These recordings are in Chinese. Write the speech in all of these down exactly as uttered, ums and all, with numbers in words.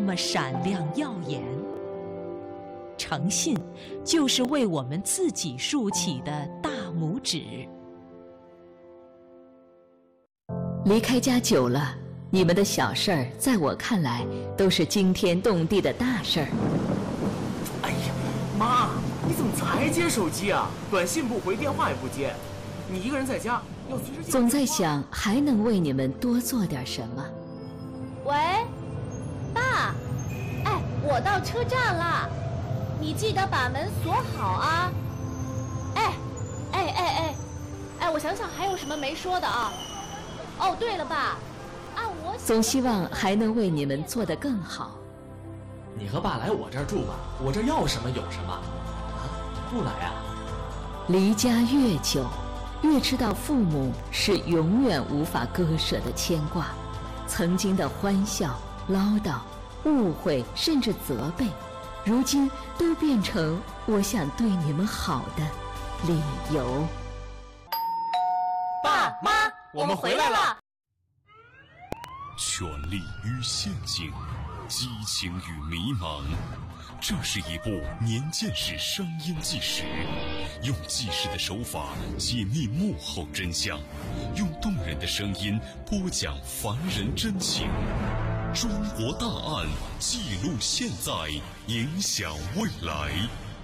么闪亮耀眼。诚信就是为我们自己竖起的大拇指。 离开家久了，你们的小事儿在我看来都是惊天动地的大事儿。 哎呀，妈，你怎么才接手机啊？短信不回，电话也不接，你一个人在家要随时。 总在想还能为你们多做点什么。 喂，爸，哎，我到车站了，你记得把门锁好啊。哎，哎哎哎，哎，我想想还有什么没说的啊？哦，对了，爸，按我总希望还能为你们做得更好。 你和爸来我这儿住吧，我这要什么有什么。啊，不来啊？ 离家越久，越知道父母是永远无法割舍的牵挂。曾经的欢笑、唠叨、误会，甚至责备，如今都变成我想对你们好的理由。 爸妈，我们回来了。 权力与陷阱，激情与迷茫，这是一部年鉴识商英纪实，用纪实的手法解密幕后真相，用动人的声音播讲凡人真情。中国大案，记录现在，影响未来。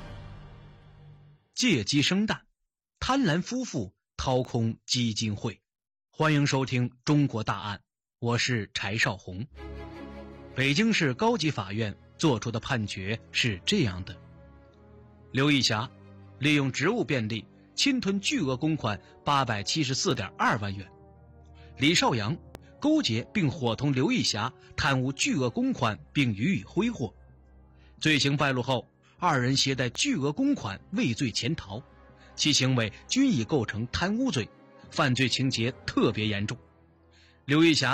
借鸡生蛋，贪婪夫妇掏空基金会。欢迎收听中国大案，我是柴少红。北京市高级法院作出的判决是这样的：刘义霞利用职务便利侵吞巨额公款八百七十四点二万元，李少阳勾结并伙同刘义霞贪污巨额公款并予以挥霍。罪行败露后，二人携带巨额公款畏罪潜逃，其行为均已构成贪污罪，犯罪情节特别严重。刘义霞